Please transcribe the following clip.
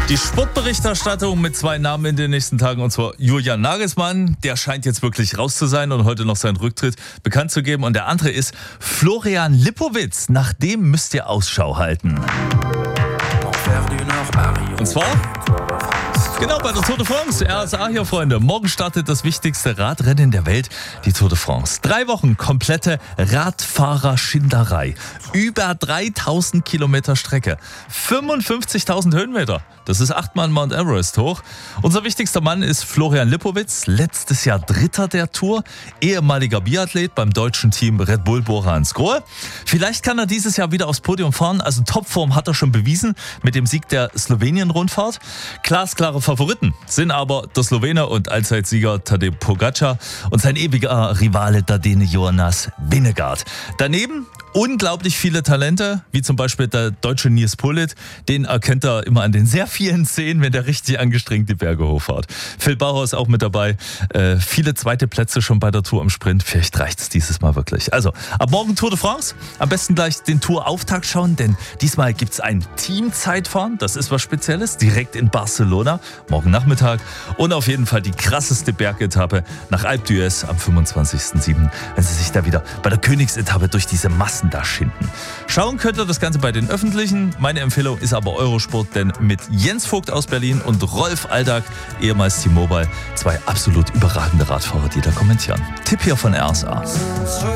Die Sportberichterstattung mit zwei Namen in den nächsten Tagen, und zwar Julian Nagelsmann, der scheint jetzt wirklich raus zu sein und heute noch seinen Rücktritt bekannt zu geben. Und der andere ist Florian Lipowitz, nach dem müsst ihr Ausschau halten. Und zwar genau bei der Tour de France, RSA hier, Freunde. Morgen startet das wichtigste Radrennen der Welt, die Tour de France. 3 Wochen komplette Radfahrerschinderei. Über 3000 Kilometer Strecke, 55.000 Höhenmeter. Das ist 8-mal Mount Everest hoch. Unser wichtigster Mann ist Florian Lipowitz, letztes Jahr Dritter der Tour, ehemaliger Biathlet beim deutschen Team Red Bull Bora Hansgrohe. Vielleicht kann er dieses Jahr wieder aufs Podium fahren, also Topform hat er schon bewiesen mit dem Sieg der Slowenien-Rundfahrt. Glasklare Favoriten sind aber der Slowene und Allzeitsieger Tadej Pogačar und sein ewiger Rivale der Däne Jonas Vingegaard. Daneben unglaublich viele Talente, wie zum Beispiel der deutsche Nils Politt. Den erkennt er immer an den sehr vielen Szenen, wenn der richtig angestrengt die Berge hochfährt. Phil Bauer ist auch mit dabei. Viele zweite Plätze schon bei der Tour im Sprint. Vielleicht reicht es dieses Mal wirklich. Also, ab morgen Tour de France. Am besten gleich den Tour-Auftakt schauen, denn diesmal gibt es ein Teamzeitfahren. Das ist was Spezielles, direkt in Barcelona, morgen Nachmittag. Und auf jeden Fall die krasseste Bergetappe nach Alpe d'Huez am 25.07., wenn sie sich da wieder bei der Königsetappe durch diese Massen da schinden. Schauen könnt ihr das Ganze bei den Öffentlichen. Meine Empfehlung ist aber Eurosport, denn mit Jens Vogt aus Berlin und Rolf Aldag, ehemals T-Mobile, 2 absolut überragende Radfahrer, die da kommentieren. Tipp hier von RSA.